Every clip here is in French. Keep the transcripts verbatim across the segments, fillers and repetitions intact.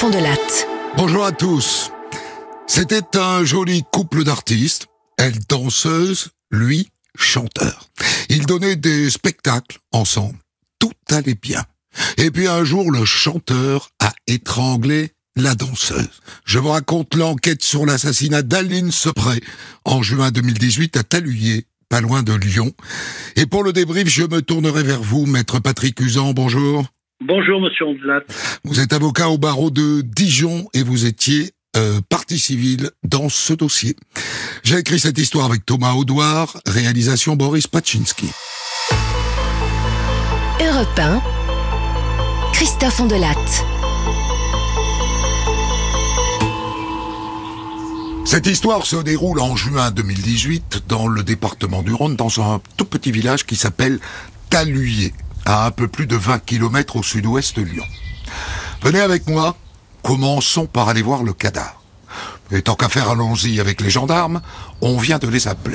Fond-de-Latte. Bonjour à tous. C'était un joli couple d'artistes, elle danseuse, lui chanteur. Ils donnaient des spectacles ensemble. Tout allait bien. Et puis un jour, le chanteur a étranglé la danseuse. Je vous raconte l'enquête sur l'assassinat d'Aline Sepret en juin deux mille dix-huit à Taluyer, pas loin de Lyon. Et pour le débrief, je me tournerai vers vous, maître Patrick Usan. Bonjour. Bonjour, monsieur Fond-de-Latte. Vous êtes avocat au barreau de Dijon et vous étiez euh, partie civile dans ce dossier. J'ai écrit cette histoire avec Thomas Audouard, réalisation Boris Paczynski. Europe un, Christophe Fond-de-Latte. Cette histoire se déroule en juin deux mille dix-huit dans le département du Rhône, dans un tout petit village qui s'appelle Taluyer, à un peu plus de vingt kilomètres au sud-ouest de Lyon. Venez avec moi, commençons par aller voir le cadavre. Et tant qu'à faire, allons-y avec les gendarmes, on vient de les appeler.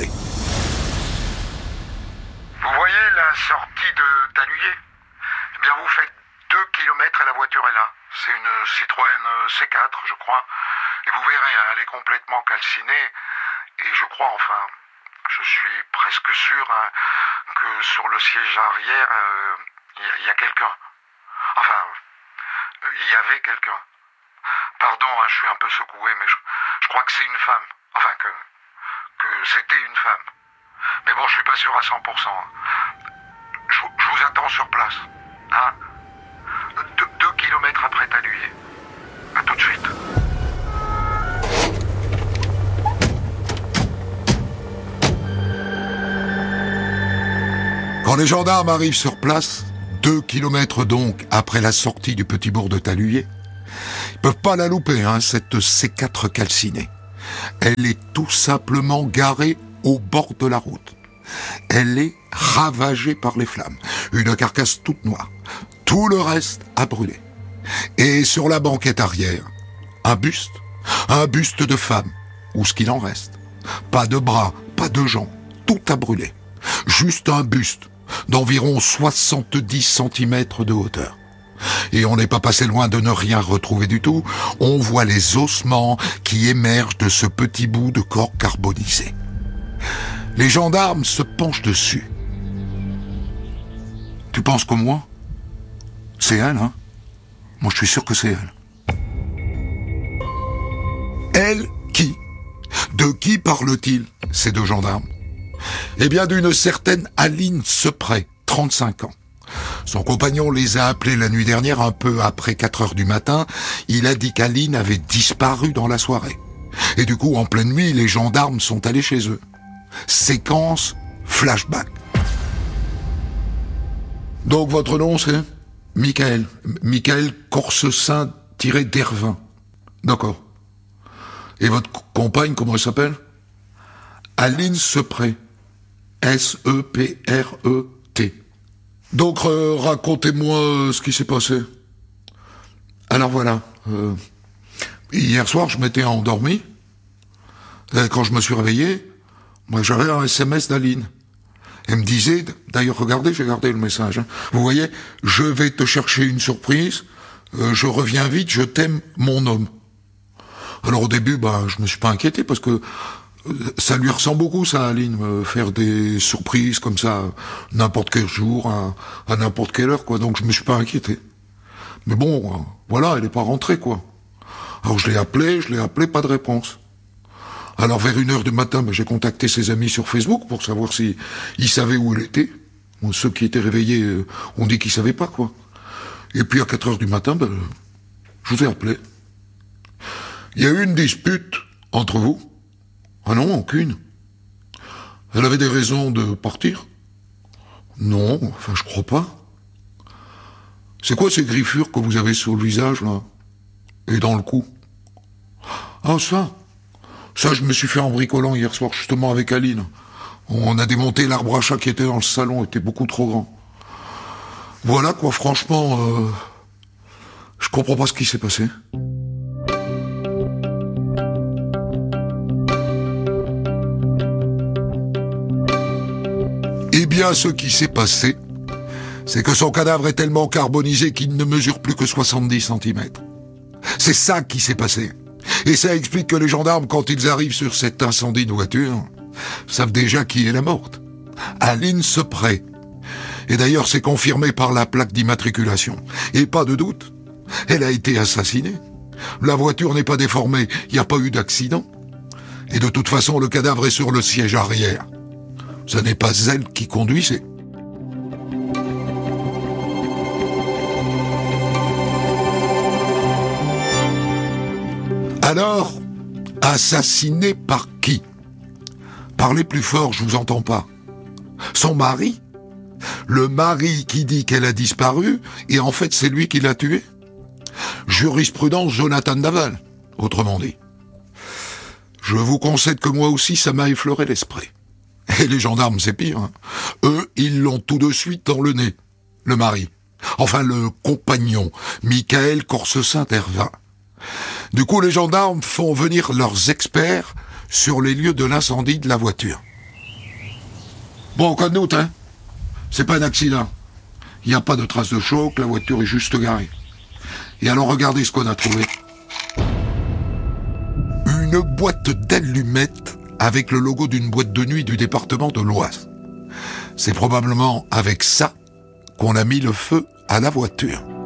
Vous voyez la sortie de Taluyer ? Eh bien, vous faites deux kilomètres et la voiture est là. C'est une Citroën C quatre, je crois. Et vous verrez, hein, elle est complètement calcinée. Et je crois, enfin, je suis presque sûr hein, que sur le siège arrière, il euh, y, y a quelqu'un. Enfin, il y avait quelqu'un. Pardon, hein, je suis un peu secoué, mais je, je crois que c'est une femme. Enfin, que, que c'était une femme. Mais bon, je suis pas sûr à cent pour cent. Je, je vous attends sur place. Hein ? Deux, deux kilomètres après Taluyer. À tout de suite. Quand les gendarmes arrivent sur place, deux kilomètres donc après la sortie du petit bourg de Taluyer, ils peuvent pas la louper, hein, cette C quatre calcinée. Elle est tout simplement garée au bord de la route. Elle est ravagée par les flammes. Une carcasse toute noire. Tout le reste a brûlé. Et sur la banquette arrière, un buste. Un buste de femme, ou ce qu'il en reste. Pas de bras, pas de jambes. Tout a brûlé. Juste un buste d'environ soixante-dix centimètres de hauteur. Et on n'est pas passé loin de ne rien retrouver du tout. On voit les ossements qui émergent de ce petit bout de corps carbonisé. Les gendarmes se penchent dessus. Tu penses comme moi ? C'est elle, hein ? Moi, je suis sûr que c'est elle. Elle qui ? De qui parle-t-il, ces deux gendarmes ? Eh bien, d'une certaine Aline Sepret, trente-cinq ans. Son compagnon les a appelés la nuit dernière, un peu après quatre heures du matin. Il a dit qu'Aline avait disparu dans la soirée. Et du coup, en pleine nuit, les gendarmes sont allés chez eux. Séquence flashback. Donc, votre nom, c'est Michael. Michael Corsecin-Dervin. D'accord. Et votre compagne, comment elle s'appelle ? Aline Sepret. S E P R E T. Donc, euh, racontez-moi euh, ce qui s'est passé. Alors voilà. Euh, hier soir, je m'étais endormi. Et quand je me suis réveillé, moi, j'avais un S M S d'Aline. Elle me disait, d'ailleurs, regardez, j'ai gardé le message. Hein. Vous voyez, je vais te chercher une surprise. Euh, je reviens vite, je t'aime, mon homme. Alors au début, bah, je me suis pas inquiété parce que ça lui ressemble beaucoup, ça, Aline, euh, faire des surprises comme ça, n'importe quel jour, à, à n'importe quelle heure, quoi. Donc je me suis pas inquiété. Mais bon, euh, voilà, elle est pas rentrée, quoi. Alors je l'ai appelé, je l'ai appelé, pas de réponse. Alors vers une heure du matin, ben, j'ai contacté ses amis sur Facebook pour savoir si ils savaient où elle était. Bon, ceux qui étaient réveillés euh, ont dit qu'ils savaient pas, quoi. Et puis à quatre heures du matin, ben, je vous ai appelé. Il y a eu une dispute entre vous. Ah non, aucune. Elle avait des raisons de partir ? Non, enfin je crois pas. C'est quoi ces griffures que vous avez sur le visage, là ? Et dans le cou ? Ah ça Ça je me suis fait en bricolant hier soir, justement avec Aline. On a démonté l'arbre à chat qui était dans le salon, était beaucoup trop grand. Voilà quoi, franchement, euh, je comprends pas ce qui s'est passé. Eh bien, ce qui s'est passé, c'est que son cadavre est tellement carbonisé qu'il ne mesure plus que soixante-dix centimètres. C'est ça qui s'est passé. Et ça explique que les gendarmes, quand ils arrivent sur cet incendie de voiture, savent déjà qui est la morte. Aline Sepret. Et d'ailleurs, c'est confirmé par la plaque d'immatriculation. Et pas de doute, elle a été assassinée. La voiture n'est pas déformée, il n'y a pas eu d'accident. Et de toute façon, le cadavre est sur le siège arrière. Ce n'est pas elle qui conduisait. Alors, assassinée par qui? Parlez plus fort, je vous entends pas. Son mari? Le mari qui dit qu'elle a disparu, et en fait c'est lui qui l'a tuée? Jurisprudence Jonathan Daval, autrement dit. Je vous concède que moi aussi ça m'a effleuré l'esprit. Et les gendarmes, c'est pire. Hein. Eux, ils l'ont tout de suite dans le nez, le mari. Enfin, le compagnon, Michael Corsesin-Dervin. Du coup, les gendarmes font venir leurs experts sur les lieux de l'incendie de la voiture. Bon, en cas de doute, hein, c'est pas un accident. Il n'y a pas de traces de choc, la voiture est juste garée. Et alors, regardez ce qu'on a trouvé. Une boîte d'allumettes avec le logo d'une boîte de nuit du département de l'Oise. C'est probablement avec ça qu'on a mis le feu à la voiture.